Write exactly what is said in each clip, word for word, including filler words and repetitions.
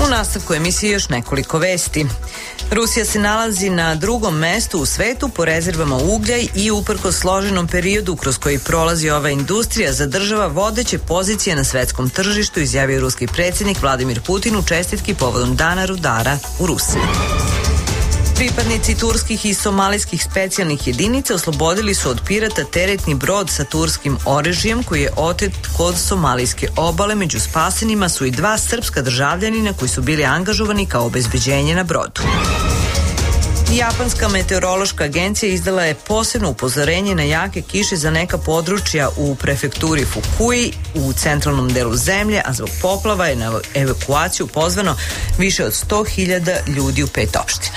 nastavku emisije još nekoliko vesti. Rusija se nalazi na drugom mestu u svetu po rezervama uglja i uprkos složenom periodu kroz koji prolazi ova industrija zadržava vodeće pozicije na svetskom tržištu, izjavio ruski predsjednik Vladimir Putin u čestitki povodom Dana rudara u Rusiji. Pripadnici turskih i somalijskih specijalnih jedinica oslobodili su od pirata teretni brod sa turskim oružjem koji je otet kod somalijske obale. Među spasenima su i dva srpska državljanina koji su bili angažovani kao obezbeđenje na brodu. Japanska meteorološka agencija izdala je posebno upozorenje na jake kiše za neka područja u prefekturi Fukui u centralnom delu zemlje, a zbog poplava je na evakuaciju pozvano više od sto hiljada ljudi u pet opština.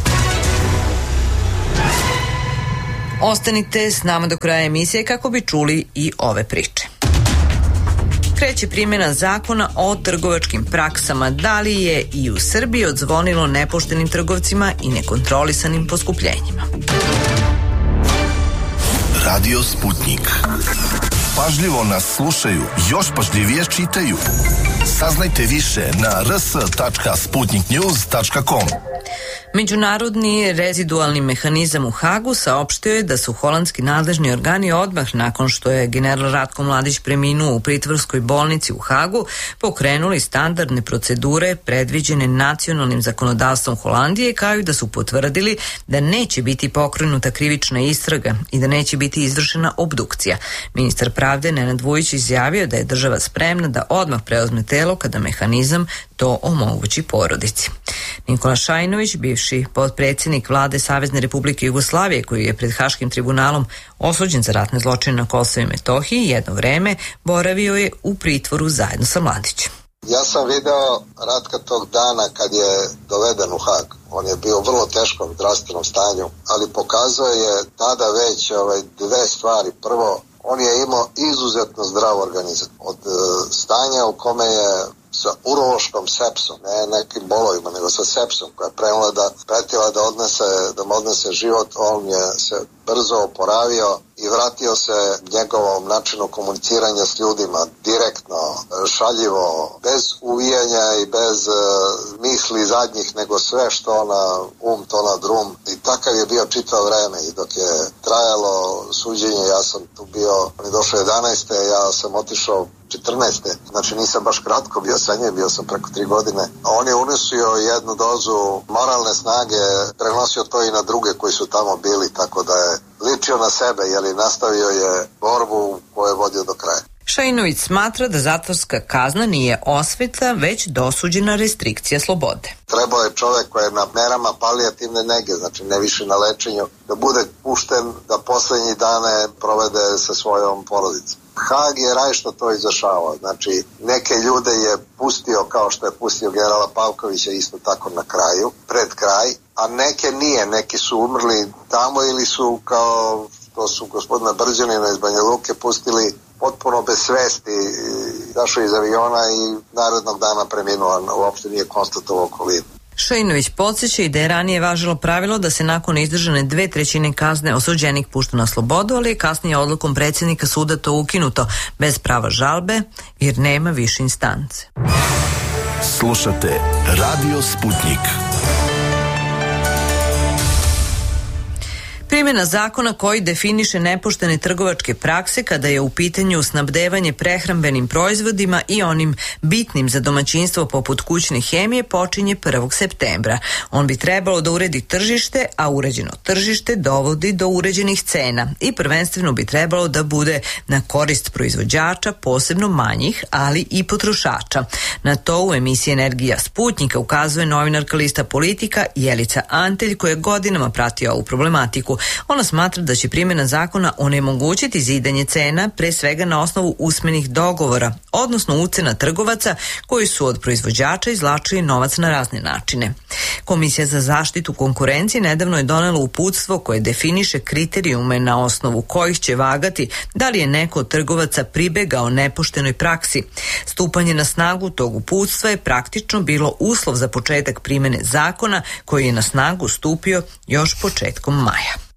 Ostanite s nama do kraja emisije kako bi čuli i ove priče. Kreće primjena zakona o trgovačkim praksama. Da li je i u Srbiji odzvonilo nepoštenim trgovcima i nekontrolisanim poskupljenjima? Radio Sputnik. Pažljivo nas slušaju, još pažljivije čitaju. Saznajte više na r s tačka sputnik news tačka com. Međunarodni rezidualni mehanizam u Hagu saopštio je da su holandski nadležni organi odmah nakon što je general Ratko Mladić preminuo u pritvorskoj bolnici u Hagu pokrenuli standardne procedure predviđene nacionalnim zakonodavstvom Holandije, kao i da su potvrdili da neće biti pokrenuta krivična istraga i da neće biti izvršena obdukcija. Ministar pravde Nenad Vujić izjavio da je država spremna da odmah preuzme telo kada mehanizam to omogući porodici. Nikola Šajinović, bivši potpredsjednik vlade Savezne Republike Jugoslavije, koji je pred Haškim tribunalom osuđen za ratne zločine na Kosovu i Metohiji, jedno vreme boravio je u pritvoru zajedno sa Mladićem. Ja sam video Ratka tog dana kad je doveden u Hag. On je bio u vrlo teškom zdravstvenom stanju, ali pokazao je tada već ovaj, dve stvari. Prvo, on je imao izuzetno zdrav organizam. Od e, stanja u kome je sa urološkom sepsom, ne nekim bolovima, nego sa sepsom koja je premala da pretila da odnese, da mu odnese život, on je se brzo oporavio i vratio se njegovom načinu komuniciranja s ljudima, direktno, šaljivo, bez uvijanja i bez uh, misli zadnjih, nego sve što na um, to na drum. I takav je bio čitavo vreme i dok je trajalo suđenje, ja sam tu bio, on je došao jedanaeste, ja sam otišao četrnaeste. Znači nisam baš kratko bio sa njim, bio sam preko tri godine. A on je unosio jednu dozu moralne snage, prenosio to i na druge koji su tamo bili, tako da je ličio na sebe, jer i nastavio je borbu koju je vodio do kraja. Šajinović smatra da zatvorska kazna nije osveta, već dosuđena restrikcija slobode. Trebao je čovek koji je na merama palijativne nege, znači ne više na lečenju, da bude pušten da poslednji dane provede sa svojom porodicom. Hag je rajšto to izašavao, znači neke ljude je pustio kao što je pustio generala Pavkovića isto tako na kraju, pred kraj, a neke nije, neki su umrli tamo ili su kao što su gospodina Brđanina iz Banja Luke pustili potpuno bez svesti, zašao iz aviona i narednog dana preminuo, uopšte nije konstatovao okolinu. Šajinović podsjeća i da je ranije važilo pravilo da se nakon izdržane dve trećine kazne osuđenik pušta na slobodu, ali je kasnije odlukom predsjednika suda to ukinuto bez prava žalbe jer nema više instance. Slušate Radio Sputnik. Primjena zakona koji definiše nepoštene trgovačke prakse kada je u pitanju snabdevanje prehrambenim proizvodima i onim bitnim za domaćinstvo poput kućne hemije počinje prvog septembra. On bi trebalo da uredi tržište, a uređeno tržište dovodi do uređenih cena i prvenstveno bi trebalo da bude na korist proizvođača, posebno manjih, ali i potrošača. Na to u emisiji Energija Sputnika ukazuje novinarka lista Politika Jelica Antelj, koja je godinama pratio ovu problematiku. Ona smatra da će primjena zakona onemogućiti zidanje cena, pre svega na osnovu usmenih dogovora, odnosno ucena trgovaca koji su od proizvođača izvlačili novac na razne načine. Komisija za zaštitu konkurencije nedavno je donela uputstvo koje definiše kriterijume na osnovu kojih će vagati da li je neko od trgovaca pribegao nepoštenoj praksi. Stupanje na snagu tog uputstva je praktično bilo uslov za početak primjene zakona koji je na snagu stupio još početkom maja.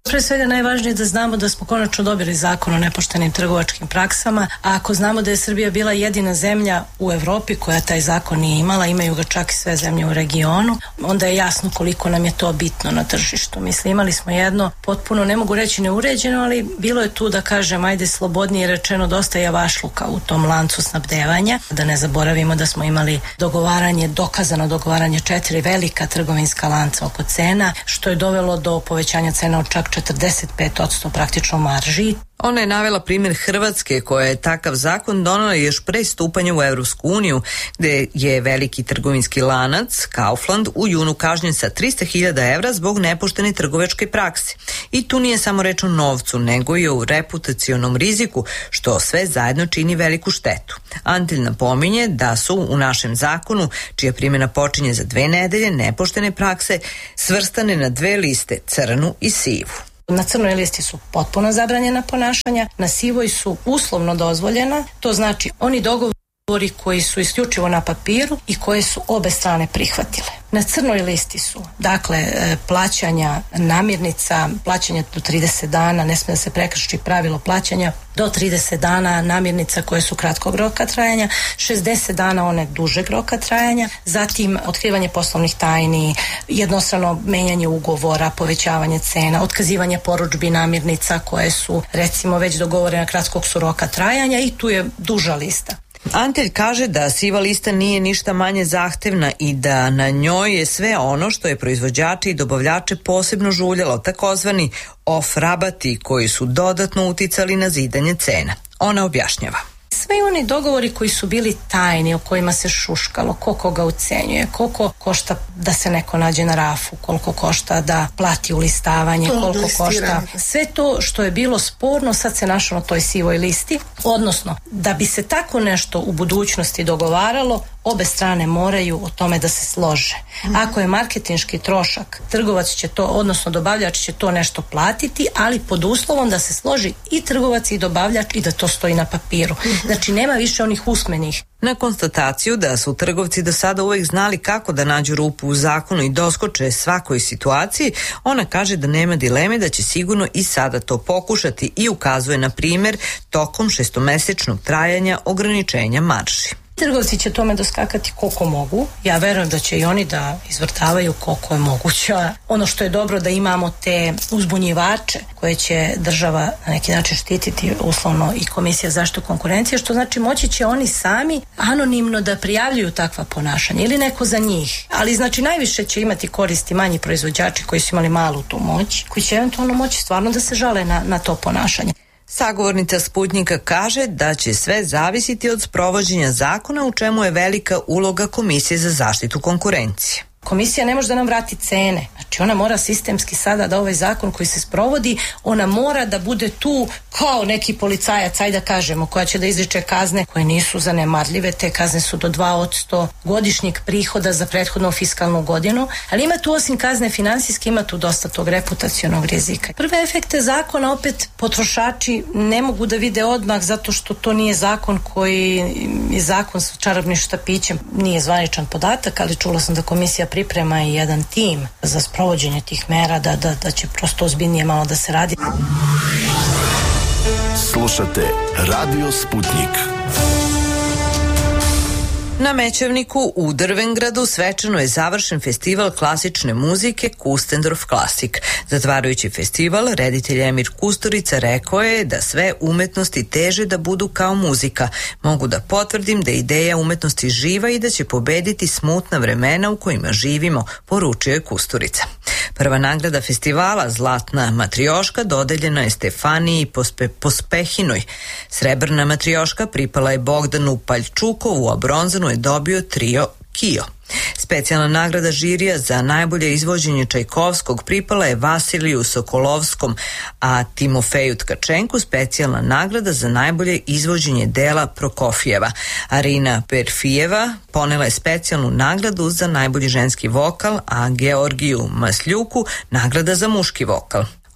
Pre svega najvažnije je da znamo da smo konačno dobili zakon o nepoštenim trgovačkim praksama, a ako znamo da je Srbija bila jedina zemlja u Evropi koja taj zakon nije imala, imaju ga čak i sve zemlje u regionu, onda je jasno koliko nam je to bitno na tržištu. Mislim, imali smo jedno potpuno, ne mogu reći neuređeno, ali bilo je tu, da kažem, ajde slobodnije rečeno, dosta javašluka u tom lancu snabdevanja. Da ne zaboravimo da smo imali dogovaranje, dokazano dogovaranje četiri velika trgovinska lanca oko cena, što je dovelo do povećanja cena od čak četrdeset pet posto praktično marži. Ona je navela primjer Hrvatske koja je takav zakon donela još pre stupanja u Evropsku uniju, gde je veliki trgovinski lanac Kaufland u junu kažnjen sa trista hiljada evra zbog nepoštene trgovačke prakse. I tu nije samo reč o novcu, nego i o reputacionom riziku, što sve zajedno čini veliku štetu. Antilj napominje da su u našem zakonu, čija primjena počinje za dve nedelje, nepoštene prakse svrstane na dve liste, crnu i sivu. Na crnoj listi su potpuno zabranjena ponašanja, na sivoj su uslovno dozvoljena, to znači oni dogovori koji su isključivo na papiru i koje su obe strane prihvatile. Na crnoj listi su, dakle, plaćanja namirnica, plaćanja do trideset dana, ne smije da se prekrši pravilo plaćanja, do trideset dana namirnica koje su kratkog roka trajanja, šezdeset dana one dužeg roka trajanja, zatim otkrivanje poslovnih tajni, jednostrano menjanje ugovora, povećavanje cena, otkazivanje porudžbi namirnica koje su, recimo, već dogovorene kratkog su roka trajanja i tu je duža lista. Antelj kaže da siva lista nije ništa manje zahtevna i da na njoj je sve ono što je proizvođače i dobavljače posebno žuljalo, takozvani off-rabati koji su dodatno uticali na zidanje cena. Ona objašnjava. Sve oni dogovori koji su bili tajni, o kojima se šuškalo, ko koga ucenjuje, koliko košta da se neko nađe na rafu, koliko košta da plati ulistavanje, koliko košta. Sve to što je bilo sporno sad se našlo na toj sivoj listi, odnosno da bi se tako nešto u budućnosti dogovaralo, obe strane moraju o tome da se slože. Ako je marketinški trošak, trgovac će to, odnosno dobavljač će to nešto platiti, ali pod uslovom da se složi i trgovac i dobavljač i da to stoji na papiru. Znači nema više onih usmenih. Na konstataciju da su trgovci do sada uvek znali kako da nađu rupu u zakonu i doskoče svakoj situaciji, ona kaže da nema dileme da će sigurno i sada to pokušati i ukazuje na primjer tokom šestomesečnog trajanja ograničenja marži. Trgovci će tome doskakati koliko mogu. Ja verujem da će i oni da izvrtavaju koliko je moguće. Ono što je dobro da imamo te uzbunjivače koje će država na neki način štititi, uslovno i Komisija za zaštitu konkurencije, što znači moći će oni sami anonimno da prijavljuju takva ponašanja ili neko za njih. Ali znači najviše će imati koristi manji proizvođači koji su imali malu tu moć, koji će eventualno moći stvarno da se žale na, na to ponašanje. Sagovornica Sputnjika kaže da će sve zavisiti od sprovođenja zakona, u čemu je velika uloga Komisije za zaštitu konkurencije. Komisija ne može da nam vrati cene. Znači ona mora sistemski sada da ovaj zakon koji se sprovodi, ona mora da bude tu kao neki policajac, ajde da kažemo, koja će da izriče kazne koje nisu zanemarljive. Te kazne su do dva posto godišnjeg prihoda za prethodnu fiskalnu godinu, ali ima tu osim kazne finansijske, ima tu dosta tog reputacionog rizika. Prve efekte zakona opet potrošači ne mogu da vide odmah zato što to nije zakon koji je zakon sa čarobnim štapićem, nije zvaničan podatak, ali čula sam da komisija priprema i jedan tim za sprovođenje tih mera, da, da, da će prosto ozbiljnije malo da se radi. Slušate Radio Sputnik. Na Mećevniku u Drvengradu svečano je završen festival klasične muzike Kustendorf Klasik. Zatvarajući festival, reditelj Emir Kusturica rekao je da sve umetnosti teže da budu kao muzika. Mogu da potvrdim da je ideja umetnosti živa i da će pobediti smutna vremena u kojima živimo, poručio je Kusturica. Prva nagrada festivala, Zlatna matrioška, dodeljena je Stefaniji Pospe, Pospehinoj. Srebrna matrioška pripala je Bogdanu Paljčukovu, a bronzanu je dobio trio Kio. Specijalna nagrada žirija za najbolje izvođenje Čajkovskog pripala je Vasiliju Sokolovskom, a Timofeju Tkačenku specijalna nagrada za najbolje izvođenje dela Prokofijeva. Arina Perfijeva ponela je specijalnu nagradu za najbolji ženski vokal, a Georgiju Masljuku nagrada za muški vokal.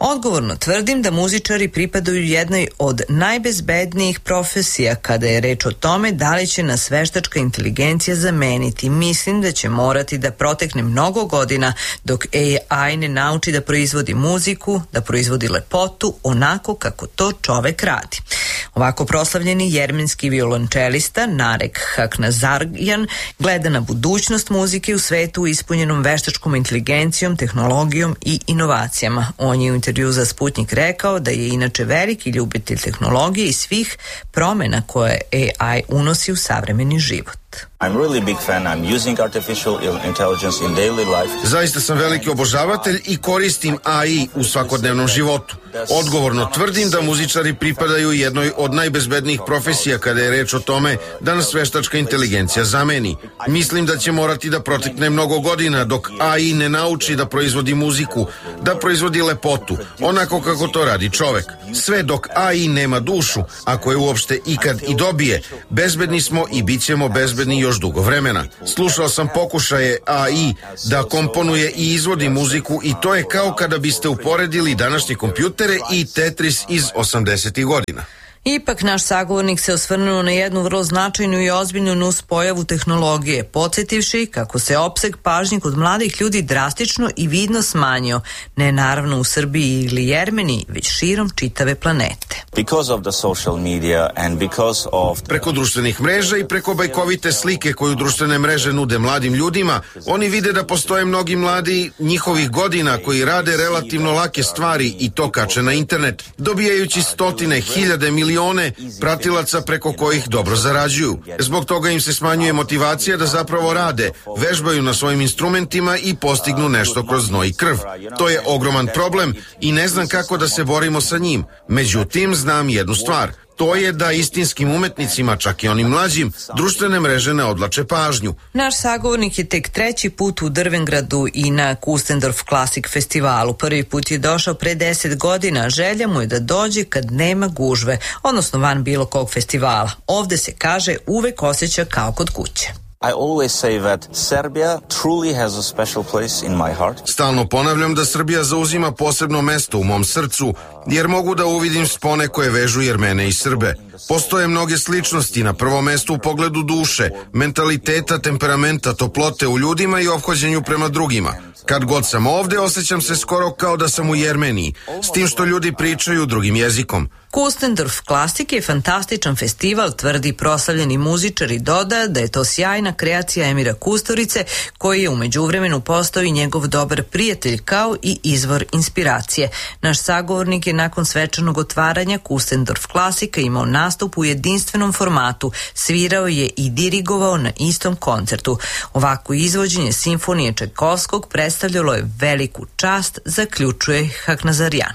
Odgovorno tvrdim da muzičari pripadaju jednoj od najbezbednijih profesija kada je reč o tome da li će nas veštačka inteligencija zameniti. Mislim da će morati da protekne mnogo godina dok A I ne nauči da proizvodi muziku, da proizvodi lepotu onako kako to čovek radi. Ovako proslavljeni jermenski violončelista Narek Haknazarjan gleda na budućnost muzike u svetu ispunjenom veštačkom inteligencijom, tehnologijom i inovacijama. On je u intervju za Sputnik rekao da je inače veliki ljubitelj tehnologije i svih promena koje A I unosi u savremeni život. I'm really big fan. I'm using artificial intelligence in daily life. Zaista sam veliki obožavatelj i koristim A I u svakodnevnom životu. Odgovorno tvrdim da muzičari pripadaju jednoj od najbezbednijih profesija kada je reč o tome da nas veštačka inteligencija zameni. Mislim da će morati da protekne mnogo godina dok A I ne nauči da proizvodi muziku, da proizvodi lepotu, onako kako to radi čovek. Sve dok A I nema dušu, ako je uopšte ikad i dobije, bezbedni smo i bit ćemo bezbedni još dugo vremena. Slušao sam pokušaje A I da komponuje i izvodi muziku i to je kao kada biste uporedili današnje kompjutere i Tetris iz osamdesetih godina. Ipak naš sagovornik se osvrnuo na jednu vrlo značajnu i ozbiljnu nuspojavu tehnologije, podsjetivši kako se opseg pažnje kod mladih ljudi drastično i vidno smanjio, ne naravno u Srbiji ili Jermeniji, već širom čitave planete. Because of the social media and because of the... Preko društvenih mreža i preko bajkovite slike koju društvene mreže nude mladim ljudima, oni vide da postoje mnogi mladi njihovih godina koji rade relativno lake stvari i to kače na internet, dobijajući stotine, hiljade, milione pratilaca preko kojih dobro zarađuju. Zbog toga im se smanjuje motivacija da zapravo rade, vežbaju na svojim instrumentima i postignu nešto kroz znoj i krv. To je ogroman problem i ne znam kako da se borimo sa njim. Međutim, znam jednu stvar. To je da istinskim umetnicima, čak i onim mlađim, društvene mreže ne odlače pažnju. Naš sagovornik je tek treći put u Drvengradu i na Kustendorf Classic festivalu. Prvi put je došao pre deset godina, želja mu je da dođe kad nema gužve, odnosno van bilo kog festivala. Ovde se, kaže, uvek osjeća kao kod kuće. I always say that Serbia truly has a special place in my heart. Stalno ponavljam da Srbija zauzima posebno mesto u mom srcu, jer mogu da uvidim spone koje vežu Jermene i Srbe. Postoje mnoge sličnosti, na prvom mestu u pogledu duše, mentaliteta, temperamenta, toplote u ljudima i ophođenju prema drugima. Kad god sam ovde, osjećam se skoro kao da sam u Jermeniji, s tim što ljudi pričaju drugim jezikom. Kustendorf Classic je fantastičan festival, tvrdi proslavljeni muzičar i doda da je to sjajna kreacija Emira Kusturice, koji je u međuvremenu postao i njegov dobar prijatelj, kao i izvor inspiracije. Naš sagovornik je nakon svečanog otvaranja Kustendorf Classica imao nastup u jedinstvenom formatu, svirao je i dirigovao na istom koncertu. Ovako izvođenje simfonije Čajkovskog predstavljalo je veliku čast, zaključuje Haknazarjan.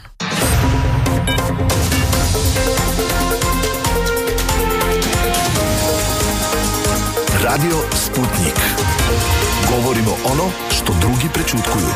Radio Sputnik. Govorimo ono što drugi prećutkuju.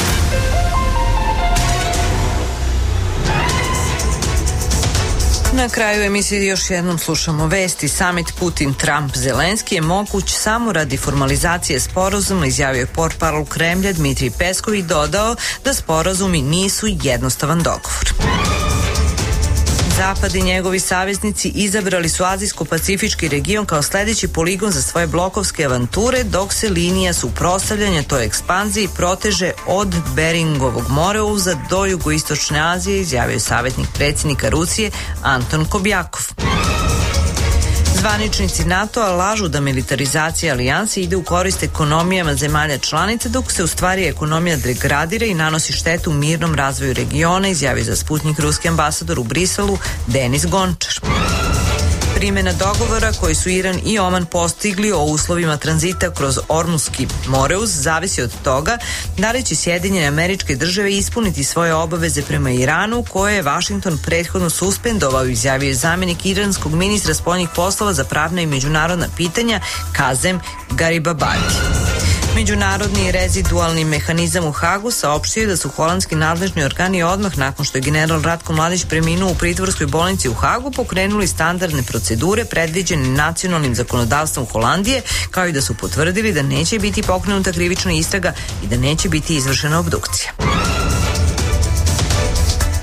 Na kraju emisije još jednom slušamo vesti. Samit Putin-Trump-Zelenski je moguć samo radi formalizacije sporazuma, izjavio je portparol Kremlja Dmitrij Peskov i dodao da sporazumi nisu jednostavan dogovor. Zapad i njegovi saveznici izabrali su azijsko-pacifički region kao sledeći poligon za svoje blokovske avanture, dok se linija suprotstavljanja toj ekspanziji proteže od Beringovog moreuza do jugoistočne Azije, izjavio savjetnik predsjednika Rusije Anton Kobjakov. Zvaničnici NATO-a lažu da militarizacija alijanse ide u korist ekonomijama zemalja članica, dok se u stvari ekonomija degradira i nanosi štetu mirnom razvoju regiona, izjavio za Sputnik ruski ambasador u Briselu Denis Gončar. Primjena dogovora koji su Iran i Oman postigli o uslovima tranzita kroz Ormuski moreuz zavisi od toga da li će Sjedinjene Američke Države ispuniti svoje obaveze prema Iranu, koje je Vašington prethodno suspendovao, izjavio je zamjenik iranskog ministra spoljnih poslova za pravna i međunarodna pitanja Kazem Garibabadi. Međunarodni rezidualni mehanizam u Hagu saopštio da su holandski nadležni organi odmah nakon što je general Ratko Mladić preminuo u pritvorskoj bolnici u Hagu pokrenuli standardne procedure predviđene nacionalnim zakonodavstvom Holandije, kao i da su potvrdili da neće biti pokrenuta krivična istraga i da neće biti izvršena obdukcija.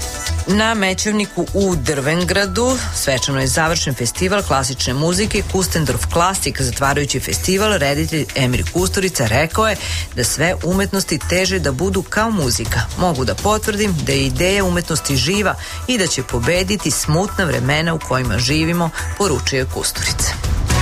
Na Mećevniku u Drvengradu svečano je završen festival klasične muzike Kustendorf Klasik. Zatvarajući festival, reditelj Emir Kusturica rekao je da sve umetnosti teže da budu kao muzika. Mogu da potvrdim da je ideja umetnosti živa i da će pobediti smutna vremena u kojima živimo, poručuje Kusturica.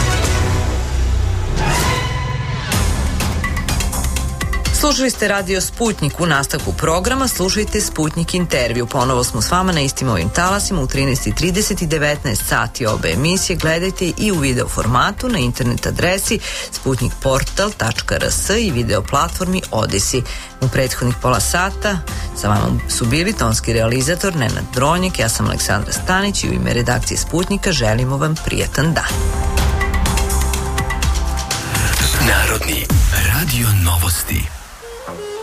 Slušali ste Radio Sputnik. U nastavku programa slušajte Sputnik intervju. Ponovo smo s vama na istim ovim talasima u trinaest i trideset i devetnaest sati. Obe emisije gledajte i u video formatu na internet adresi sputnikportal tačka r s i video platformi Odisi. U prethodnih pola sata sa vama su bili tonski realizator Nenad Dronjak, ja sam Aleksandra Stanić i u ime redakcije Sputnika želimo vam prijatan dan. Narodni radio novosti.